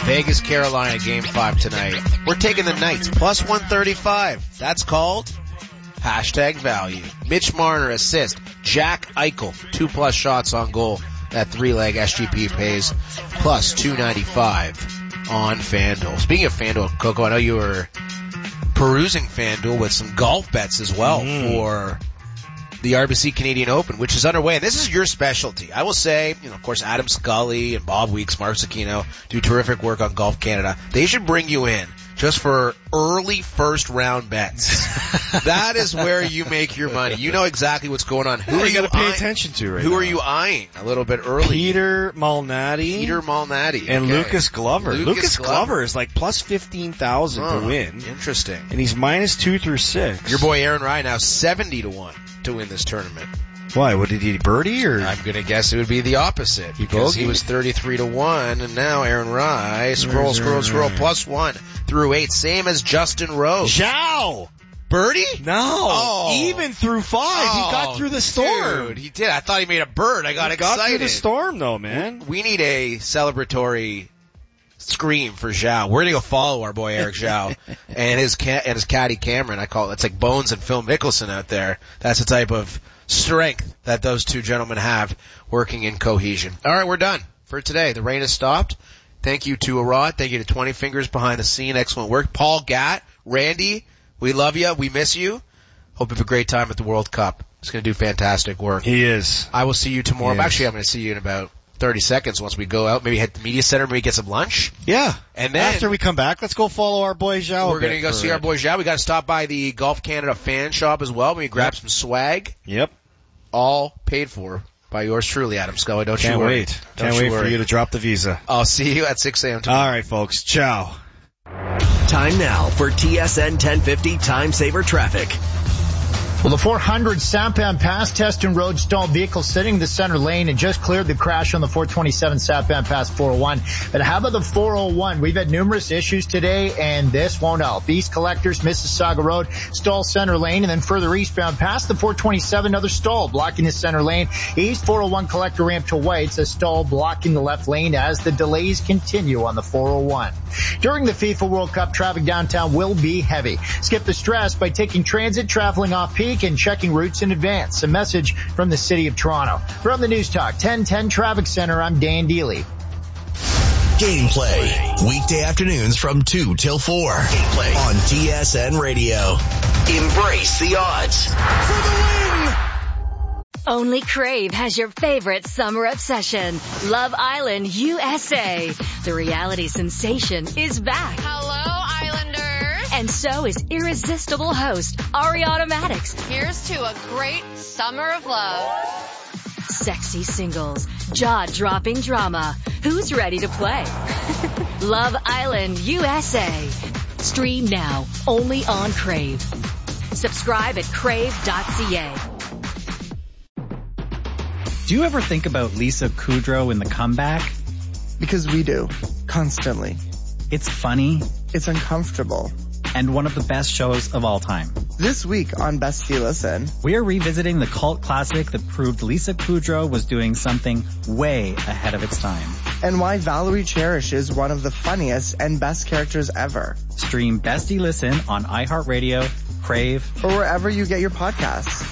Vegas, Carolina, Game 5 tonight. We're taking the Knights, plus 135. That's called #value. Mitch Marner assist. Jack Eichel, 2+ shots on goal. That 3-leg SGP pays plus 295 on FanDuel. Speaking of FanDuel, Coco, I know you were perusing FanDuel with some golf bets as well for the RBC Canadian Open, which is underway. And this is your specialty. I will say, of course, Adam Scully and Bob Weeks, Mark Zucchino do terrific work on Golf Canada. They should bring you in just for early first round bets. That is where you make your money. You know exactly what's going on. Who are you got to pay attention to right now? Who are you eyeing a little bit early? Peter Malnati. And Lucas Glover. Lucas Glover is like plus 15,000 to win. Interesting. And he's minus 2 through 6. Your boy Aaron Rye now 70 to 1 to win this tournament. Why? What did he birdie or? I'm gonna guess it would be the opposite because he was 33 to 1 and now Aaron Rye scroll plus 1 through 8, same as Justin Rose. Zhao! Birdie? No. Even through 5. He got through the storm. Dude, he did. I thought he made a bird. I got excited. Got through the storm though, man. We need a celebratory scream for Zhao. We're gonna go follow our boy Eric Zhao and his caddy Cameron. I call it. It's like Bones and Phil Mickelson out there. That's the type of strength that those two gentlemen have working in cohesion. All right, we're done for today. The rain has stopped. Thank you to Arad. Thank you to 20 Fingers behind the scene. Excellent work. Paul Gatt, Randy, we love you. We miss you. Hope you have a great time at the World Cup. He's going to do fantastic work. He is. I will see you tomorrow. Actually, I'm going to see you in about 30 seconds once we go out. Maybe hit the media center, maybe get some lunch. Yeah. And then after we come back, let's go follow our boy Zhao. We're going to go see our boy Zhao. We got to stop by the Golf Canada fan shop as well. We grab some swag. Yep. All paid for by yours truly, Adam Scully. Don't you worry. Can't wait for you to drop the visa. I'll see you at 6 a.m. tomorrow. All right, folks. Ciao. Time now for TSN 1050 Time Saver Traffic. Well, the 400 Sampan Pass Teston Road stalled vehicle sitting in the center lane and just cleared the crash on the 427 Sampan Pass 401. But how about the 401? We've had numerous issues today, and this won't help. East Collectors, Mississauga Road, stall center lane, and then further eastbound past the 427, another stall blocking the center lane. East 401 Collector ramp to White's, a stall blocking the left lane as the delays continue on the 401. During the FIFA World Cup, traffic downtown will be heavy. Skip the stress by taking transit, traveling off-peak, and checking routes in advance. A message from the City of Toronto. From the News Talk 1010 Traffic Center, I'm Dan Dealey. Gameplay. Weekday afternoons from 2 till 4. Gameplay on TSN Radio. Embrace the odds. For the win! Only Crave has your favorite summer obsession. Love Island, USA. The reality sensation is back. Hello, Islanders. And so is irresistible host Ari Automatics. Here's to a great summer of love. Sexy singles, jaw-dropping drama. Who's ready to play? Love Island, USA. Stream now, only on Crave. Subscribe at crave.ca. Do you ever think about Lisa Kudrow in The Comeback? Because we do. Constantly. It's funny. It's uncomfortable. And one of the best shows of all time. This week on Bestie Listen, we are revisiting the cult classic that proved Lisa Kudrow was doing something way ahead of its time. And why Valerie Cherish is one of the funniest and best characters ever. Stream Bestie Listen on iHeartRadio, Crave, or wherever you get your podcasts.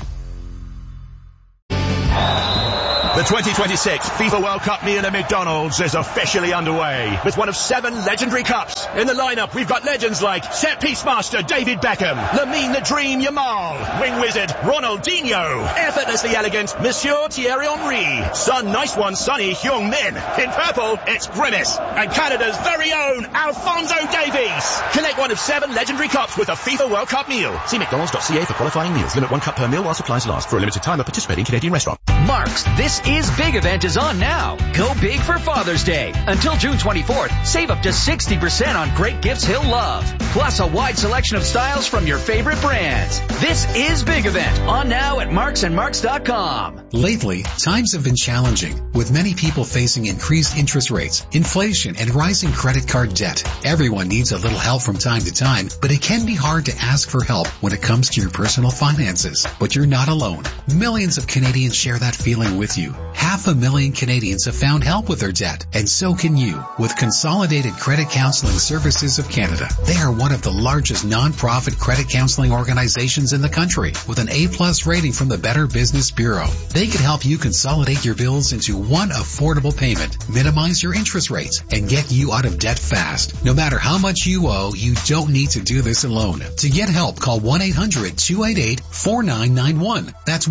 The 2026 FIFA World Cup meal at McDonald's is officially underway with one of 7 legendary cups. In the lineup, we've got legends like set-piece master David Beckham, Lamine the Dream Yamal, wing wizard Ronaldinho, effortlessly elegant Monsieur Thierry Henry, Sun Nice One Sonny Heung-min. In purple, it's Grimace, and Canada's very own Alphonso Davies. Collect one of 7 legendary cups with a FIFA World Cup meal. See mcdonalds.ca for qualifying meals. Limit 1 cup per meal while supplies last. For a limited time at participating Canadian restaurant. Mark's This Is Big event is on now. Go big for Father's Day. Until June 24th, save up to 60% on great gifts he'll love. Plus a wide selection of styles from your favorite brands. This Is Big event on now at marksandmarks.com. Lately, times have been challenging, with many people facing increased interest rates, inflation, and rising credit card debt. Everyone needs a little help from time to time, but it can be hard to ask for help when it comes to your personal finances. But you're not alone. Millions of Canadians share that feeling with you. 500,000 Canadians have found help with their debt, and so can you with Consolidated Credit Counseling Services of Canada. They are one of the largest non-profit credit counseling organizations in the country with an A+ rating from the Better Business Bureau. They can help you consolidate your bills into one affordable payment, minimize your interest rates, and get you out of debt fast. No matter how much you owe, you don't need to do this alone. To get help, call 1-800-288-4991. That's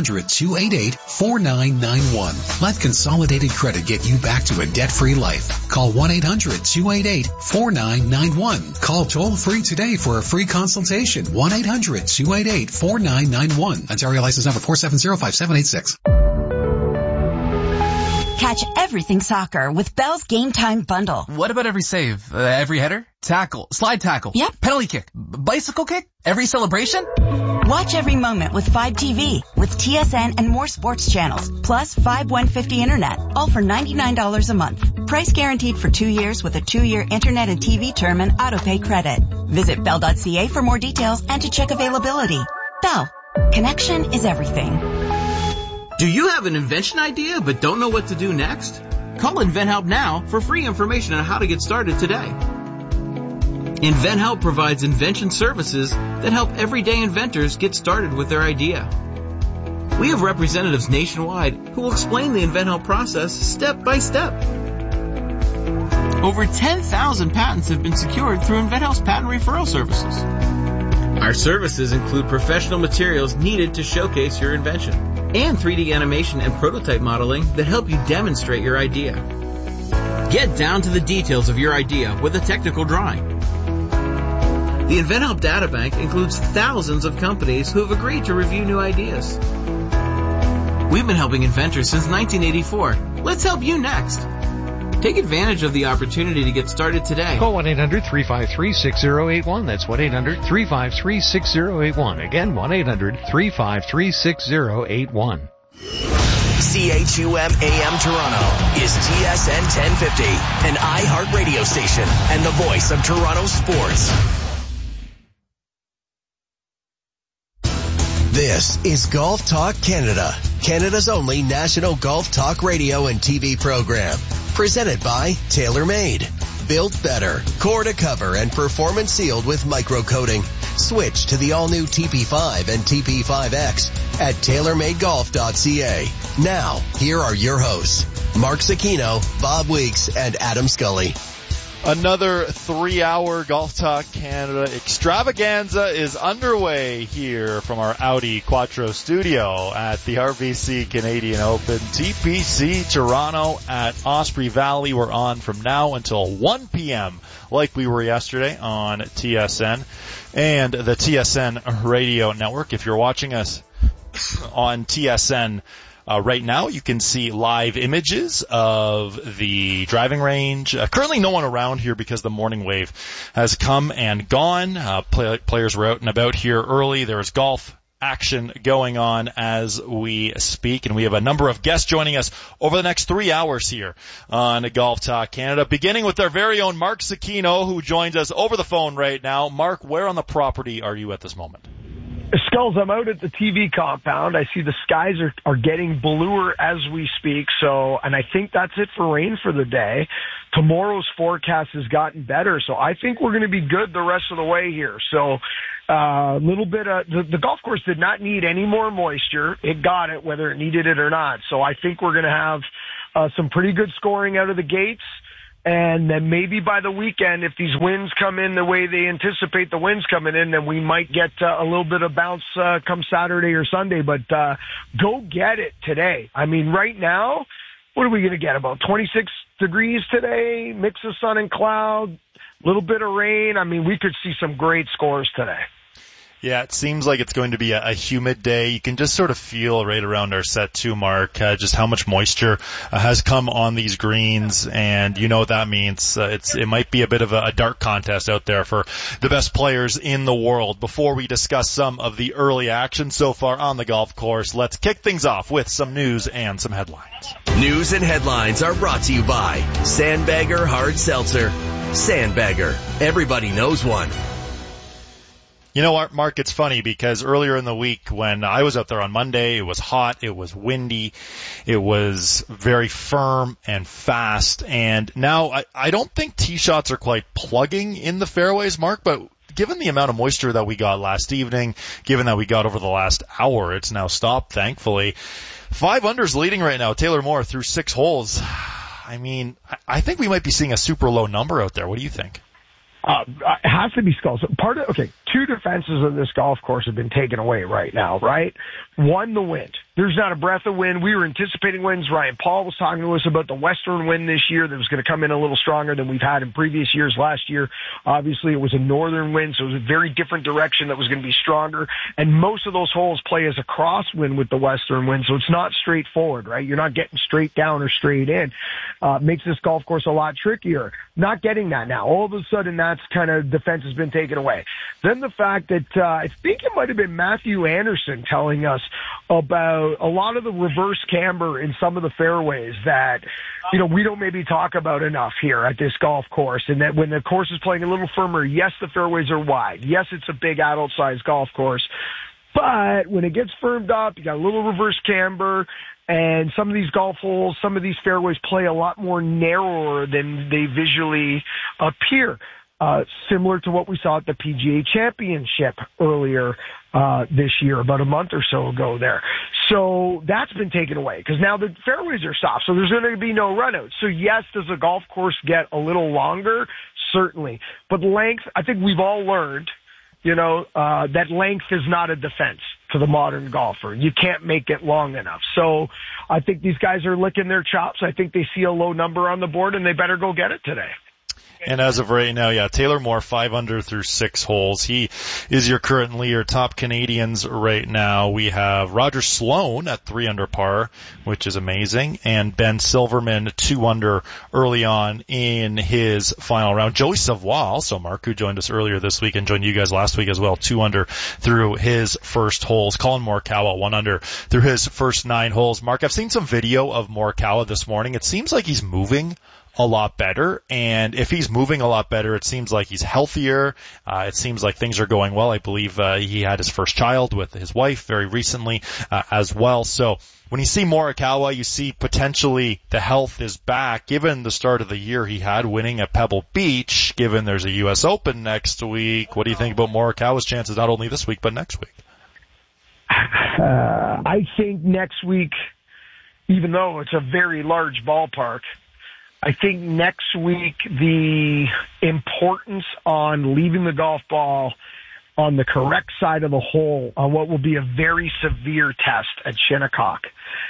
1-800-288-4991. Let Consolidated Credit get you back to a debt-free life. Call 1-800-288-4991. Call toll-free today for a free consultation. 1-800-288-4991. Ontario license number 4705786. Catch everything soccer with Bell's Game Time Bundle. What about every save? Every header? Tackle? Slide tackle? Yep. Penalty kick? Bicycle kick? Every celebration? Watch every moment with 5TV with TSN and more sports channels, plus 5150 internet, all for $99 a month. Price guaranteed for 2 years with a 2-year internet and TV term and autopay credit. Visit bell.ca for more details and to check availability. Bell. Connection is everything. Do you have an invention idea but don't know what to do next? Call InventHelp now for free information on how to get started today. InventHelp provides invention services that help everyday inventors get started with their idea. We have representatives nationwide who will explain the InventHelp process step by step. Over 10,000 patents have been secured through InventHelp's patent referral services. Our services include professional materials needed to showcase your invention, and 3D animation and prototype modeling that help you demonstrate your idea. Get down to the details of your idea with a technical drawing. The InventHelp Databank includes thousands of companies who have agreed to review new ideas. We've been helping inventors since 1984. Let's help you next. Take advantage of the opportunity to get started today. Call 1-800-353-6081. That's 1-800-353-6081. Again, 1-800-353-6081. CHUM AM Toronto is TSN 1050, an iHeart radio station and the voice of Toronto sports. This is Golf Talk Canada, Canada's only national golf talk radio and TV program. Presented by TaylorMade. Built better, core to cover and performance sealed with microcoating. Switch to the all-new TP5 and TP5X at TaylorMadeGolf.ca. Now, here are your hosts, Mark Cicchino, Bob Weeks, and Adam Scully. Another 3-hour Golf Talk Canada extravaganza is underway here from our Audi Quattro studio at the RBC Canadian Open. TPC Toronto at Osprey Valley. We're on from now until 1 p.m. like we were yesterday on TSN and the TSN radio network. If you're watching us on TSN right now, you can see live images of the driving range. Currently no one around here because the morning wave has come and gone. Players were out and about here early. There's golf action going on as we speak, and we have a number of guests joining us over the next 3 hours here on Golf Talk Canada, beginning with our very own Mark Cicchino, who joins us over the phone right now. Mark, where on the property are you at this moment? Skulls, I'm out at the TV compound. I see the skies are getting bluer as we speak. And I think that's it for rain for the day. Tomorrow's forecast has gotten better. So I think we're going to be good the rest of the way here. So, little bit the golf course did not need any more moisture. It got it whether it needed it or not. So I think we're going to have, some pretty good scoring out of the gates. And then maybe by the weekend, if these winds come in the way they anticipate the winds coming in, then we might get a little bit of bounce come Saturday or Sunday. But go get it today. I mean, right now, what are we going to get? About 26 degrees today, mix of sun and cloud, a little bit of rain. I mean, we could see some great scores today. Yeah, it seems like it's going to be a humid day. You can just sort of feel right around our set too, Mark, just how much moisture has come on these greens, and you know what that means. It might be a bit of a dart contest out there for the best players in the world. Before we discuss some of the early action so far on the golf course, let's kick things off with some news and some headlines. News and headlines are brought to you by Sandbagger Hard Seltzer. Sandbagger. Everybody knows one. You know what, Mark, it's funny because earlier in the week when I was out there on Monday, it was hot, it was windy, it was very firm and fast, and now I don't think tee shots are quite plugging in the fairways, Mark, but given the amount of moisture that we got last evening, given that we got over the last hour, it's now stopped, thankfully. 5 under's leading right now, Taylor Moore through 6 holes. I mean, I think we might be seeing a super low number out there. What do you think? It has to be skulls. Two defenses of this golf course have been taken away right now, right? One, the wind. There's not a breath of wind. We were anticipating winds. Ryan Paul was talking to us about the western wind this year that was going to come in a little stronger than we've had in previous years. Last year, obviously, it was a northern wind, so it was a very different direction that was going to be stronger. And most of those holes play as a crosswind with the western wind, so it's not straightforward, right? You're not getting straight down or straight in. Makes this golf course a lot trickier. Not getting that now. All of a sudden, that's kind of defense has been taken away. Then the fact that I think it might have been Matthew Anderson telling us about a lot of the reverse camber in some of the fairways that, we don't maybe talk about enough here at this golf course. And that when the course is playing a little firmer, yes, the fairways are wide. Yes, it's a big adult-sized golf course. But when it gets firmed up, you got a little reverse camber, and some of these golf holes, some of these fairways play a lot more narrower than they visually appear. Similar to what we saw at the PGA Championship earlier this year, about a month or so ago there. So that's been taken away because now the fairways are soft, so there's going to be no runouts. So yes, does the golf course get a little longer? Certainly. But length, I think we've all learned, that length is not a defense to the modern golfer. You can't make it long enough. So I think these guys are licking their chops. I think they see a low number on the board, and they better go get it today. And as of right now, Taylor Moore, 5 under through 6 holes. He is your current leader. Top Canadians right now, we have Roger Sloan at 3 under par, which is amazing, and Ben Silverman 2 under early on in his final round. Joey Savoie, also Mark, who joined us earlier this week and joined you guys last week as well, 2 under through his first holes. Colin Morikawa 1 under through his first 9 holes. Mark, I've seen some video of Morikawa this morning. It seems like he's moving a lot better, and if he's moving a lot better, it seems like he's healthier. It seems like things are going well. I believe he had his first child with his wife very recently as well. So when you see Morikawa, you see potentially the health is back. Given the start of the year he had winning at Pebble Beach, given there's a U.S. Open next week, what do you think about Morikawa's chances not only this week but next week? I think next week, even though it's a very large ballpark, I think next week the importance on leaving the golf ball on the correct side of the hole on what will be a very severe test at Shinnecock,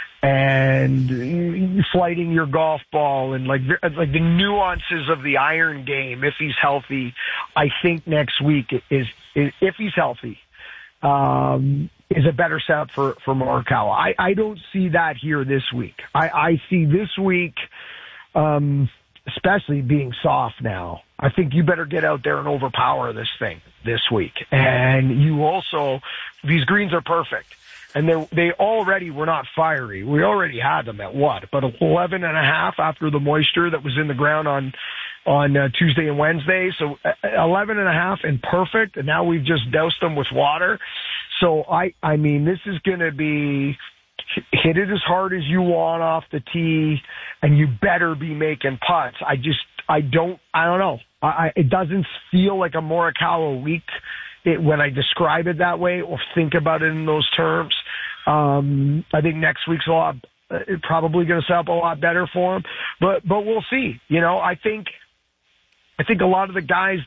and flighting your golf ball and like the nuances of the iron game. If he's healthy, I think next week is if he's healthy, is a better setup for Morikawa. I don't see that here this week. I see this week. Especially being soft now, I think you better get out there and overpower this thing this week. And you also, these greens are perfect. And they already were not fiery. We already had them at about 11.5 after the moisture that was in the ground on Tuesday and Wednesday. So 11.5 and perfect. And now we've just doused them with water. So I mean, this is going to be, hit it as hard as you want off the tee, and you better be making putts. I don't know. It doesn't feel like a Morikawa week when I describe it that way or think about it in those terms. I think next week's probably going to set up a lot better for him, but we'll see. I think a lot of the guys